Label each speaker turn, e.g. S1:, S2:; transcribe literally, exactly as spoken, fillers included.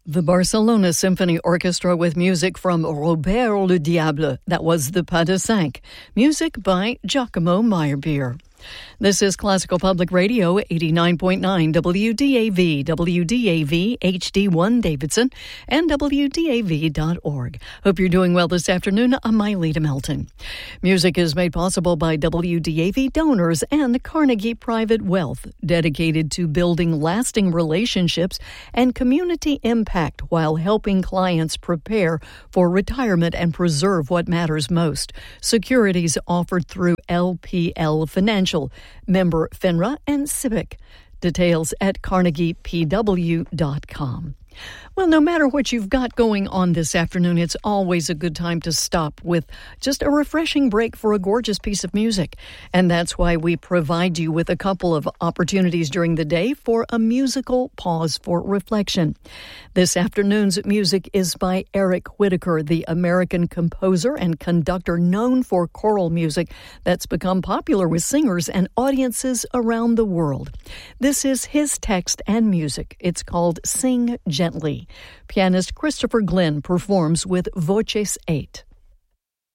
S1: The Barcelona Symphony Orchestra with music from Robert Le Diable. That was the Pas de Cinq. Music by Giacomo Meyerbeer. This is Classical Public Radio, eighty-nine point nine W D A V, W D A V H D one Davidson, and W D A V dot org. Hope you're doing well this afternoon. I'm Myleta Melton. Music is made possible by W D A V donors and Carnegie Private Wealth, dedicated to building lasting relationships and community impact while helping clients prepare for retirement and preserve what matters most. Securities offered through L P L Financial, member FINRA and Civic. Details at carnegie p w dot com. Well, no matter what you've got going on this afternoon, it's always a good time to stop with just a refreshing break for a gorgeous piece of music. And that's why we provide you with a couple of opportunities during the day for a musical pause for reflection. This afternoon's music is by Eric Whitacre, the American composer and conductor known for choral music that's become popular with singers and audiences around the world. This is his text and music. It's called Sing Gently. Pianist Christopher Glenn performs with Voces eight.